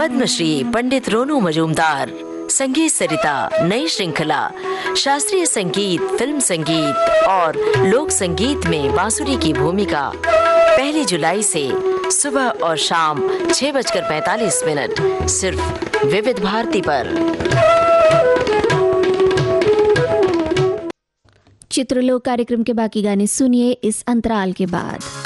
पद्मश्री पंडित रोनू मजूमदार, संगीत सरिता नई श्रृंखला, शास्त्रीय संगीत, फिल्म संगीत और लोक संगीत में बांसुरी की भूमिका 1 जुलाई से सुबह और शाम 6:45 सिर्फ विविध भारती पर। चित्रलोक कार्यक्रम के बाकी गाने सुनिए इस अंतराल के बाद।